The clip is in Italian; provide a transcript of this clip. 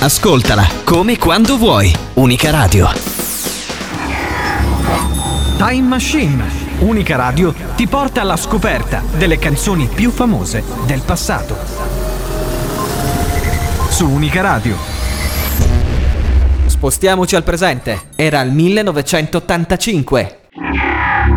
Ascoltala come quando vuoi. Unica Radio. Time Machine. Unica Radio ti porta alla scoperta delle canzoni più famose del passato. Su Unica Radio. Spostiamoci al presente. Era il 1985.